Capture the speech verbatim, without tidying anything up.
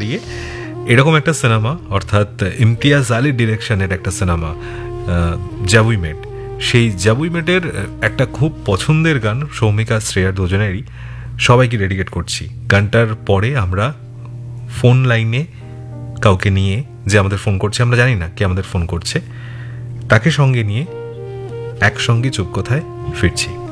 দাঁড়িয়ে এরকম একটা সিনেমা, অর্থাৎ ইমতিয়াজ আলীর ডিরেকশনের একটা সিনেমা জাব উই মেট, সেই জাব উই মেটের একটা খুব পছন্দের গান সৌমিকা শ্রেয়া দুজনেরই, সবাইকে ডেডিকেট করছি। গানটার পরে আমরা ফোন লাইনে কাউকে নিয়ে, যে আমাদের ফোন করছে, আমরা জানি না কে আমাদের ফোন করছে, তাকে সঙ্গে নিয়ে একসঙ্গে চুপ কথায় ফিরছি।